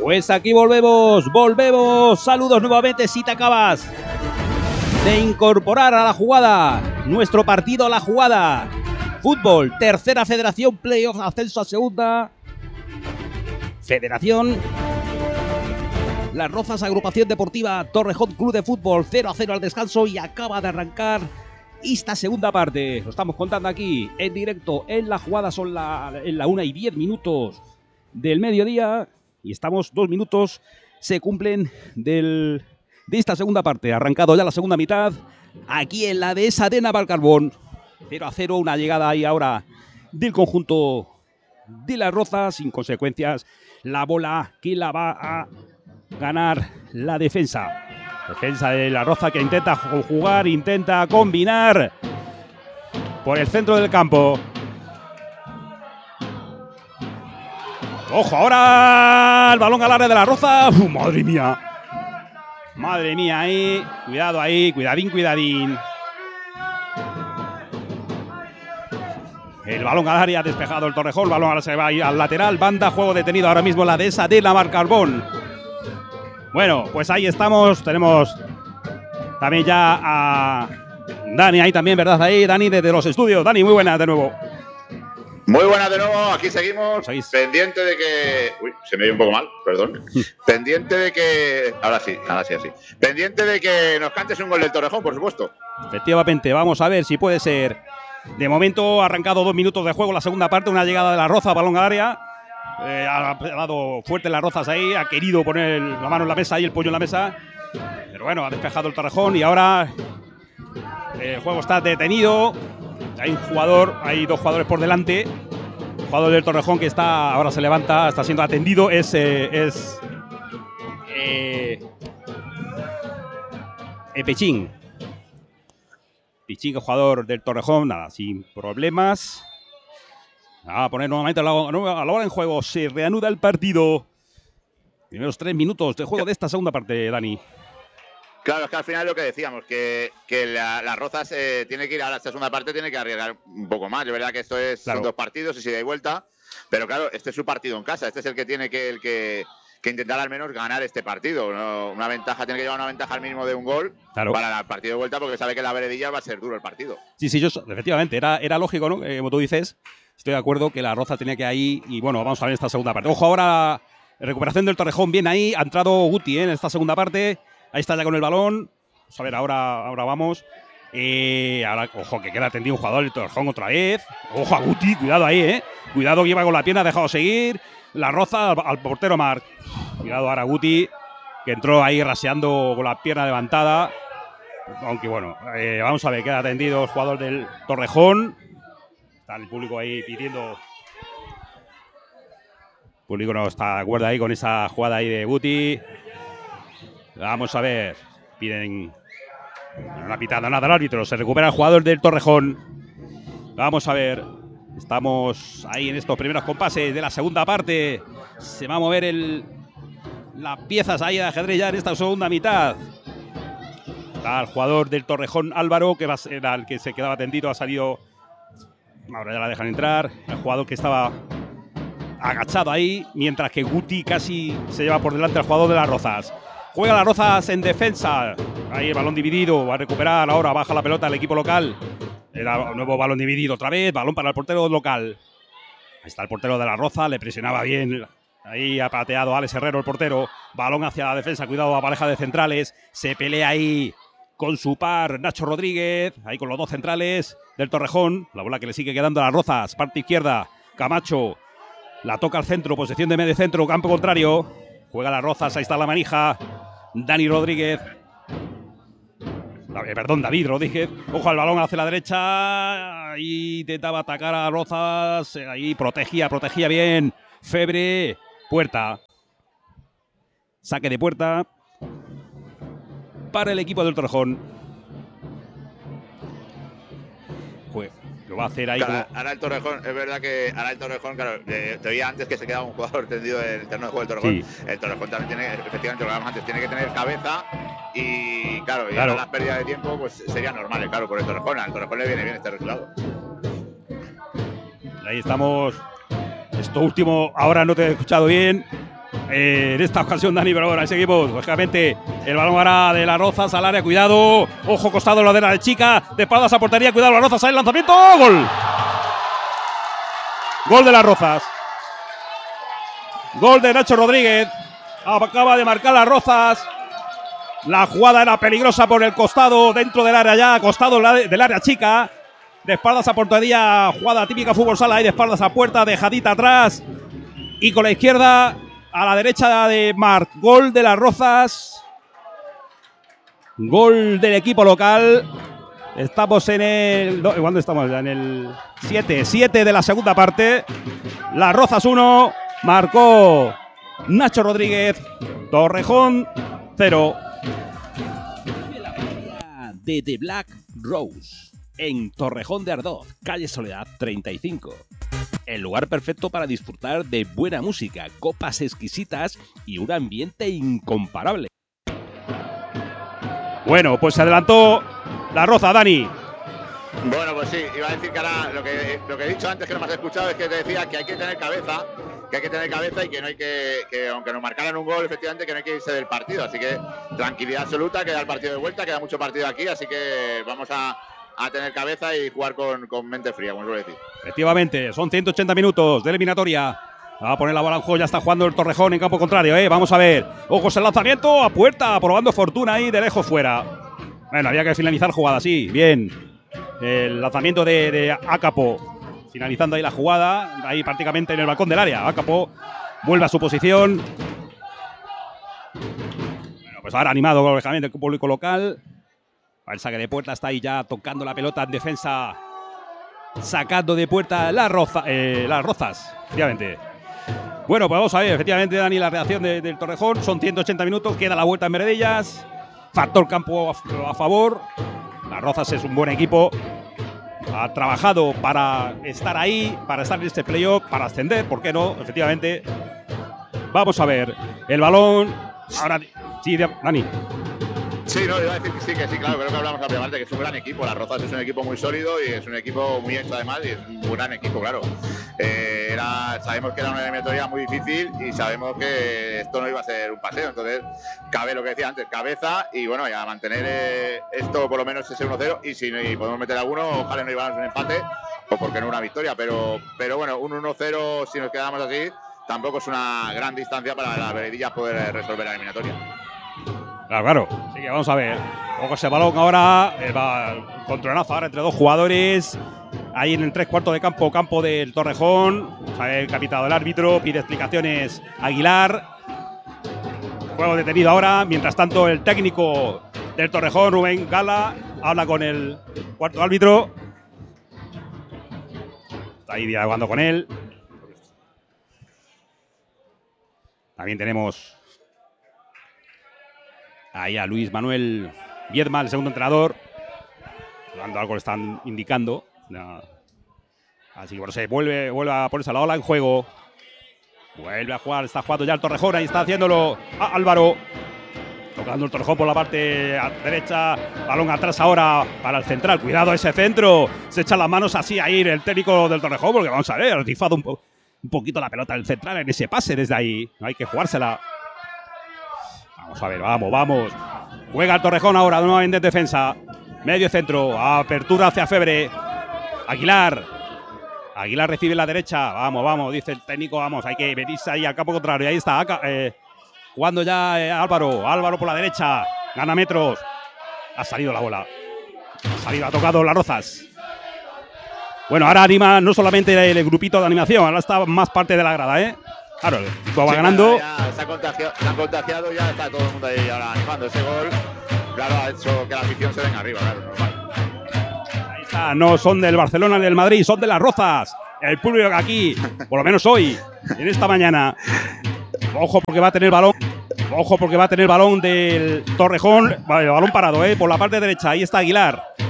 Pues aquí volvemos. Saludos nuevamente si te acabas de incorporar a la jugada. Nuestro partido La Jugada. Fútbol, tercera federación, playoff, ascenso a segunda. Federación. Las Rozas, agrupación deportiva Torrejón Club de Fútbol, 0-0 al descanso y acaba de arrancar esta segunda parte. Lo estamos contando aquí en directo en La Jugada, son en la 1:10 del mediodía y estamos 2 minutos, se cumplen de esta segunda parte. Ha arrancado ya la segunda mitad aquí en la dehesa de Navalcarbón. 0-0, una llegada ahí ahora del conjunto de Las Rozas, sin consecuencias. La bola que la va a ganar la defensa. Defensa de La Roza que intenta jugar, intenta combinar por el centro del campo. Ojo, ahora el balón al área de La Roza. Madre mía. Madre mía, ahí. Cuidado ahí, cuidadín. El balón al área, despejado el Torrejón. El balón ahora se va a ir al lateral. Banda, juego detenido ahora mismo la dehesa de Navalcarbón. Bueno, pues ahí estamos. Tenemos también ya a Dani ahí también, ¿verdad? Ahí, Dani, desde los estudios. Dani, muy buenas de nuevo. Muy buenas de nuevo, aquí seguimos. Pendiente de que... Uy, se me oye un poco mal, perdón. Pendiente de que... Ahora sí. Pendiente de que nos cantes un gol del Torrejón, por supuesto. Efectivamente, vamos a ver si puede ser. De momento ha arrancado 2 minutos de juego la segunda parte, una llegada de La Roza, balón al área. Ha dado fuerte Las Rozas ahí, ha querido poner la mano en la mesa y el puño en la mesa. Pero bueno, ha despejado el Torrejón y ahora el juego está detenido. Hay hay 2 jugadores por delante. El jugador del Torrejón que ahora se levanta, está siendo atendido. Es Pechín. Pechín, jugador del Torrejón, nada, sin problemas. A poner nuevamente a la hora en juego. Se reanuda el partido. Primeros 3 minutos de juego de esta segunda parte, Dani. Claro, es que al final es lo que decíamos, que Las Rozas tiene que ir a la segunda parte, tiene que arriesgar un poco más. Es verdad que esto son 2 partidos y si da vuelta. Pero claro, este es su partido en casa. Este es el que tiene que intentar al menos ganar este partido. ¿No? Tiene que llevar una ventaja al mínimo de un gol para el partido de vuelta, porque sabe que la veredilla va a ser duro el partido. Sí, efectivamente, era lógico, ¿no? Como tú dices, estoy de acuerdo que La Roza tenía que ir ahí y bueno, vamos a ver esta segunda parte. Ojo, ahora recuperación del Torrejón, bien ahí, ha entrado Guti en esta segunda parte. Ahí está ya con el balón. Vamos a ver, ahora vamos. Ahora, ojo, que queda atendido un jugador del Torrejón otra vez. Ojo a Guti, cuidado ahí, Cuidado que lleva con la pierna, ha dejado seguir. La Roza al portero Marc. Cuidado ahora Guti, que entró ahí raseando con la pierna levantada. Aunque bueno, vamos a ver, queda atendido el jugador del Torrejón. Está el público ahí pidiendo. El público no está de acuerdo ahí con esa jugada ahí de Guti. Vamos a ver. Piden una pitada, nada al árbitro. Se recupera el jugador del Torrejón. Vamos a ver. Estamos ahí en estos primeros compases de la segunda parte. Se va a mover las piezas ahí de ajedrez ya en esta segunda mitad. Está el jugador del Torrejón, Álvaro, que era el que se quedaba tendido. Ha salido. Ahora ya la dejan entrar. El jugador que estaba agachado ahí, mientras que Guti casi se lleva por delante al jugador de Las Rozas. Juega Las Rozas en defensa. Ahí el balón dividido. Va a recuperar ahora. Baja la pelota el equipo local. Era un nuevo balón dividido otra vez. Balón para el portero local. Ahí está el portero de Las Rozas. Le presionaba bien. Ahí ha pateado Alex Herrero, el portero. Balón hacia la defensa. Cuidado a pareja de centrales. Se pelea ahí con su par Nacho Rodríguez. Ahí con los 2 centrales del Torrejón. La bola que le sigue quedando a Las Rozas. Parte izquierda. Camacho. La toca al centro. Posesión de medio centro. Campo contrario. Juega Las Rozas. Ahí está la manija. David Rodríguez. Ojo al balón hacia la derecha. Ahí intentaba atacar a Rozas. Ahí protegía bien. Febre. Puerta. Saque de puerta para el equipo del Torrejón. Lo va a hacer ahí. Claro, ahora el Torrejón, es verdad que ahora el Torrejón, claro, te oía antes que se quedaba un jugador tendido en el terreno de juego del Torrejón. Sí. El Torrejón también tiene, efectivamente, lo que hablamos antes, tiene que tener cabeza y claro, y ahora las pérdidas de tiempo pues serían normales, claro, por el Torrejón. Al Torrejón le viene bien este resultado. Ahí estamos. Esto último, ahora no te he escuchado bien. en esta ocasión, Dani, pero bueno, ese equipo, lógicamente, el balón ahora de Las Rozas al área, cuidado, ojo, costado, la de la chica, de espaldas a portería, cuidado, Las Rozas, sale el lanzamiento, gol. Gol de Las Rozas. Gol de Nacho Rodríguez. Acaba de marcar Las Rozas. La jugada era peligrosa por el costado, dentro del área ya, costado del área chica. De espaldas a portería, jugada típica fútbol sala, y de espaldas a puerta, dejadita atrás. Y con la izquierda a la derecha de Marc. Gol de Las Rozas. Gol del equipo local. Estamos en el... ¿Cuándo estamos? En el 7 de la segunda parte. Las Rozas 1. Marcó Nacho Rodríguez. Torrejón 0. De The Black Rose, en Torrejón de Ardoz, calle Soledad 35. El lugar perfecto para disfrutar de buena música, copas exquisitas y un ambiente incomparable. Bueno, pues se adelantó Las Rozas, Dani. Bueno, pues sí, iba a decir que ahora lo que he dicho antes, que no me has escuchado, es que te decía que hay que tener cabeza, y que no hay que aunque nos marcaran un gol, efectivamente, que no hay que irse del partido. Así que tranquilidad absoluta, queda el partido de vuelta, queda mucho partido aquí, así que vamos a tener cabeza y jugar con mente fría, como suele decir. Efectivamente, son 180 minutos de eliminatoria. Va a poner la bola en juego, ya está jugando el Torrejón en campo contrario, Vamos a ver. Ojos el lanzamiento, a puerta, probando fortuna ahí de lejos fuera. Bueno, había que finalizar jugada, sí, bien. El lanzamiento de Acapo. Finalizando ahí la jugada, ahí prácticamente en el balcón del área. Acapo vuelve a su posición. Bueno, pues ahora animado lógicamente el público local. El saque de puerta está ahí ya tocando la pelota en defensa. Sacando de puerta Las Rozas, efectivamente. Bueno, pues vamos a ver, efectivamente, Dani, la reacción del Torrejón. Son 180 minutos, queda la vuelta en Meredillas. Factor campo a favor. Las Rozas es un buen equipo. Ha trabajado para estar ahí, para estar en este playoff, para ascender, ¿por qué no? Efectivamente. Vamos a ver. El balón. Ahora. Sí, Dani. Sí, no, iba a decir que sí, claro, creo que hablamos ampliamente, que es un gran equipo. Las Rozas es un equipo muy sólido y es un equipo muy hecho además, y es un gran equipo, claro. Sabemos que era una eliminatoria muy difícil y sabemos que esto no iba a ser un paseo, entonces cabe lo que decía antes, cabeza y bueno, ya mantener esto por lo menos ese 1-0, y si podemos meter alguno, ojalá no lleváramos un empate o porque no una victoria, pero bueno, un 1-0 si nos quedamos así, tampoco es una gran distancia para las Veredillas poder resolver la eliminatoria. Claro. Así que vamos a ver. Ojo ese balón ahora. El controlazo ahora entre dos jugadores. Ahí en el 3/4 de campo del Torrejón. El capitán del árbitro. Pide explicaciones Aguilar. Juego detenido ahora. Mientras tanto, el técnico del Torrejón, Rubén Gala, habla con el cuarto árbitro. Está ahí dialogando con él. También tenemos ahí a Luis Manuel Viedma, el segundo entrenador. Algo le están indicando. Así que bueno, se vuelve a ponerse la ola en juego. Vuelve a jugar, está jugando ya el Torrejón. Ahí está haciéndolo Álvaro. Tocando el Torrejón por la parte derecha. Balón atrás ahora para el central. Cuidado ese centro. Se echa las manos así ahí el técnico del Torrejón, porque vamos a ver, ha rifado un poquito la pelota del central en ese pase desde ahí. No hay que jugársela. Vamos a ver, vamos. Juega el Torrejón ahora nuevamente en defensa. Medio centro, apertura hacia Febre. Aguilar recibe en la derecha. Vamos, dice el técnico, vamos, hay que venirse ahí al campo contrario. Ahí está, jugando ya Álvaro por la derecha. Gana metros. Ha salido la bola. Ha tocado Las Rozas. Bueno, ahora anima no solamente el grupito de animación, ahora está más parte de la grada, Claro, el equipo va ganando. Ya se han contagiado, ya está todo el mundo ahí ahora animando. Ese gol, claro, ha hecho que la afición se venga arriba, claro, normal. Ahí está, no son del Barcelona ni del Madrid, son de Las Rozas. El público aquí, por lo menos hoy, en esta mañana. Ojo porque va a tener balón del Torrejón. Vale, balón parado, por la parte derecha. Ahí está Aguilar.